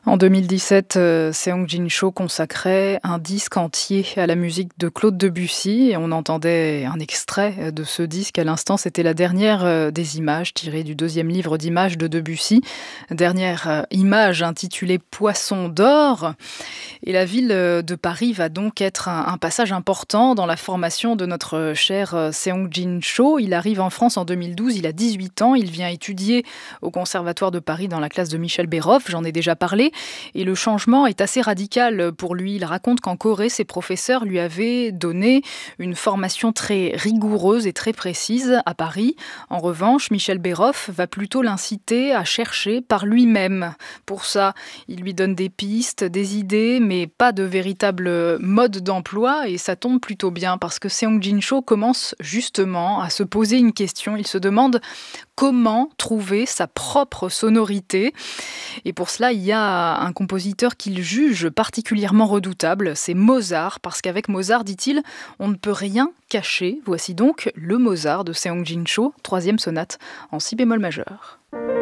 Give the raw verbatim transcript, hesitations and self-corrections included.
En deux mille dix-sept, heu, Seong-Jin Cho consacrait un disque entier à la musique de Claude Debussy et on entendait un extrait de ce disque à l'instant. C'était la dernière, heu, des images tirées du deuxième livre d'images de Debussy. Dernière, heu, image intitulée «Poisson d'or» et la ville, heu, de Paris va donc être un un passage important dans la formation de notre, heu, cher, heu, Seong-Jin Cho. Il arrive en France en deux mille douze, il a dix-huit ans, il vient étudier au Conservatoire de Paris dans la classe de Michel Béroff, j'en ai déjà parlé. Et le changement est assez radical pour lui. Il raconte qu'en Corée, ses professeurs lui avaient donné une formation très rigoureuse et très précise. À Paris, en revanche, Michel Béroff va plutôt l'inciter à chercher par lui-même. Pour ça, il lui donne des pistes, des idées, mais pas de véritable mode d'emploi. Et ça tombe plutôt bien parce que Seong-Jin Cho commence justement à se poser une question. Il se demande comment trouver sa propre sonorité. Et pour cela, il y a un compositeur qu'il juge particulièrement redoutable, c'est Mozart, parce qu'avec Mozart, dit-il, on ne peut rien cacher. Voici donc le Mozart de Seong-Jin Cho, troisième sonate en si bémol majeur.